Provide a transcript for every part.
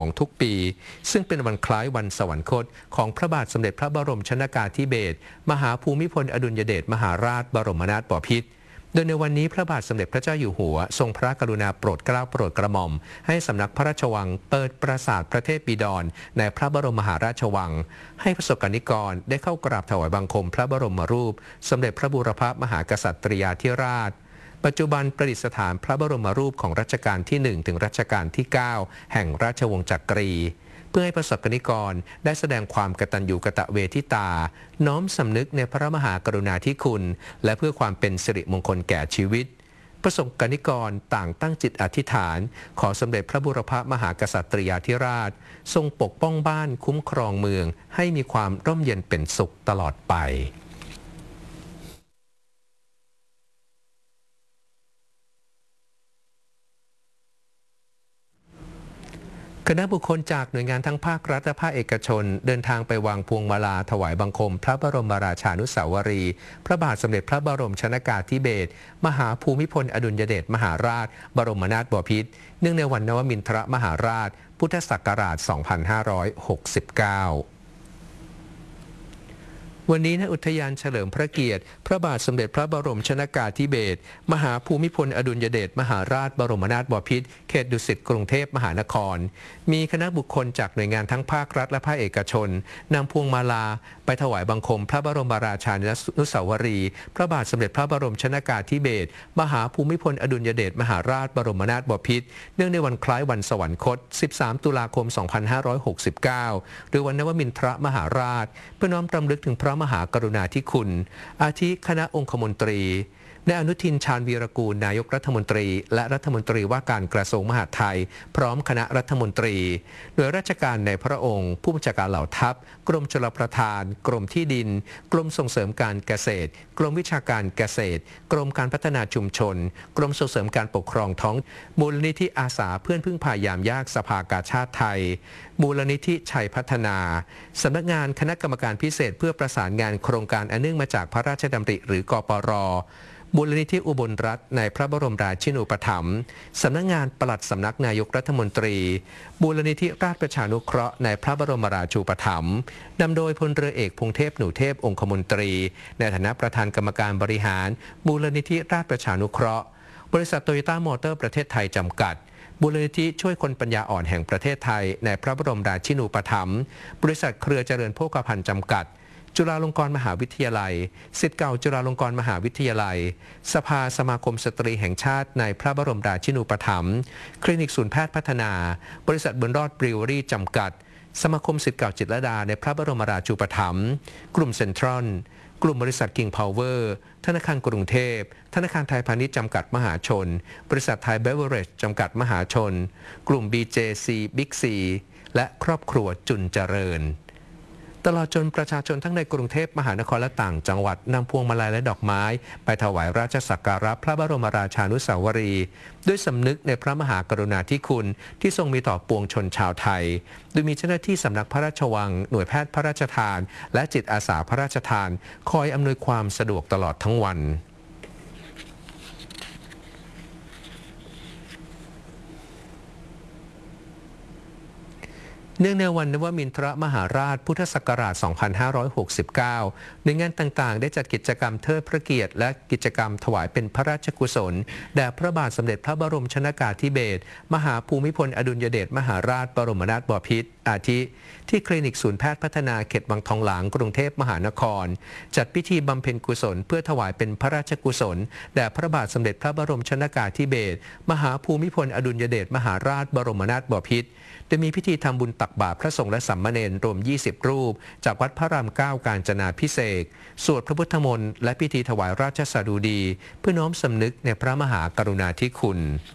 ของทุกปีซึ่งเป็นวันคล้ายวันสวรรคตของพระบาทสมเด็จพระบรมชนกาธิเบศรมหาภูมิพลอดุลยเดชมหาราชบรมนาถบพิตรโดยในวันนี้พระบาทสมเด็จพระเจ้าอยู่หัวทรงพระกรุณาโปรดเกล้าโปรดกระหม่อมให้สำนักพระราชวังเปิดปราสาทพระเทพบิดรในพระบรมมหาราชวังให้ประสบกนิกรได้เข้ากราบถวายบังคมพระบรมรูปสมเด็จพระบูรพมหากษัตริยาธิราชปัจจุบันประดิษฐานพระบรมรูปของรัชกาลที่1ถึงรัชกาลที่9แห่งราชวงศ์จักรีเพื่อให้ประสบกนิกรได้แสดงความกตัญญูกตเวทิตาน้อมสำนึกในพระมหากรุณาธิคุณและเพื่อความเป็นสิริมงคลแก่ชีวิตประสบกนิกรต่างตั้งจิตอธิษฐานขอสมเด็จพระบูรพมหากษัตริยาธิราชทรงปกป้องบ้านคุ้มครองเมืองให้มีความร่มเย็นเป็นสุขตลอดไปคณะบุคคลจากหน่วยงานทั้งภาครัฐและภาคเอกชนเดินทางไปวางพวงมาลาถวายบังคมพระบรมราชานุสาวรีย์พระบาทสมเด็จพระบรมชนกาธิเบศรมหาภูมิพลอดุลยเดชมหาราชบรมนาถบพิตรเนื่องในวันนวมินทรมหาราชพุทธศักราช 2569วันนี้ณอุทยานเฉลิมพระเกียรติพระบาทสมเด็จพระบรมชนกาธิเบศรมหาภูมิพลอดุลยเดชมหาราชบรมนาถบพิตรเขตดุสิตกรุงเทพมหานครมีคณะบุคคลจากหน่วยงานทั้งภาครัฐและภาคเอกชนนำพวงมาลาไปถวายบังคมพระบรมราชานุสาวรีย์พระบาทสมเด็จพระบรมชนกาธิเบศรมหาภูมิพลอดุลยเดชมหาราชบรมนาถบพิตรเนื่องในวันคล้ายวันสวรรคต 13 ตุลาคม 2569 หรือวันนวมินทรมหาราชเพื่อน้อมรำลึกถึงพระมหากรุณาธิคุณอาทิคณะองคมนตรีนายอนุทินชาญวีรกูลนายกรัฐมนตรีและรัฐมนตรีว่าการกระทรวงมหาดไทยพร้อมคณะรัฐมนตรีหน่วยราชการในพระองค์ผู้บัญชาการเหล่าทัพกรมชลประทานกรมที่ดินกรมส่งเสริมการเกษตรกรมวิชาการเกษตรกรมการพัฒนาชุมชนกรมส่งเสริมการปกครองท้องมูลนิธิอาสาเพื่อนพึ่งพายามยากสภากาชาดไทยมูลนิธิชัยพัฒนาสำนักงานคณะกรรมการพิเศษเพื่อประสานงานโครงการอันเนื่องมาจากพระราชดำริหรือกปร.มูลนิธิอุบลรัตน์ในพระบรมราชินูปถัมภ์สำนักงานปลัดสำนักนายกรัฐมนตรีมูลนิธิราชประชานุเคราะห์ในพระบรมราชูปถัมภ์นำโดยพลเรือเอกพงเทพหนูเทพองคมนตรีในฐานะประธานกรรมการบริหารมูลนิธิราชประชานุเคราะห์บริษัทโตโยต้ามอเตอร์ประเทศไทยจำกัดมูลนิธิช่วยคนปัญญาอ่อนแห่งประเทศไทยในพระบรมราชินูปถัมภ์บริษัทเครือเจริญโภคภัณฑ์จำกัดจุฬาลงกรณ์มหาวิทยาลัยศิษย์เก่าจุฬาลงกรณ์มหาวิทยาลัยสภาสมาคมสตรีแห่งชาติในพระบรมราชินูปถัมภ์คลินิกศูนย์แพทย์พัฒนาบริษัทบุญรอดบริวอรี่จำกัดสมาคมศิษย์เก่าจิตรลดาในพระบรมราชูปถัมภ์กลุ่มเซ็นทรัลกลุ่มบริษัท King Power ธนาคารกรุงเทพธนาคารไทยพาณิชย์จำกัดมหาชนบริษัทไทยเบเวอเรจจำกัดมหาชนกลุ่ม BJC Big C และครอบครัวจุนเจริญตลอดจนประชาชนทั้งในกรุงเทพมหานครและต่างจังหวัดนำพวงมาลัยและดอกไม้ไปถวายราชสักการะพระบรมราชานุสาวรีย์ด้วยสำนึกในพระมหากรุณาธิคุณที่ทรงมีต่อปวงชนชาวไทยโดยมีเจ้าหน้าที่สำนักพระราชวังหน่วยแพทย์พระราชทานและจิตอาสาพระราชทานคอยอำนวยความสะดวกตลอดทั้งวันเนื่องในวันนวมินทรมหาราชพุทธศักราช 2569 หน่วยงานต่างๆได้จัดกิจกรรมเทิดพระเกียรติและกิจกรรมถวายเป็นพระราชกุศลแด่พระบาทสมเด็จพระบรมชนกาธิเบศรมหาภูมิพลอดุลยเดชมหาราชบรมนาถบพิตรอาทิที่คลินิกศูนย์แพทย์พัฒนาเขตวังทองหลางกรุงเทพมหานครจัดพิธีบำเพ็ญกุศลเพื่อถวายเป็นพระราชกุศลแด่พระบาทสมเด็จพระบรมชนกาธิเบศรมหาภูมิพลอดุลยเดชมหาราชบรมนาถบพิตรโดยมีพิธีทำบุญตักบาตรพระสงฆ์และสามเณรรวม 20 รูปจากวัดพระราม 9 กาญจนาภิเษกสวดพระพุทธมนต์และพิธีถวายราชสดุดีเพื่อน้อมสำนึกในพระมหากรุณาธิคุณ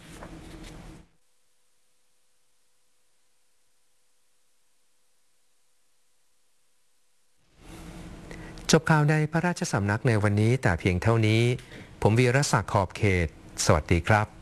จบข่าวในพระราชสำนักในวันนี้แต่เพียงเท่านี้ผมวีรศักดิ์ขอบเขตสวัสดีครับ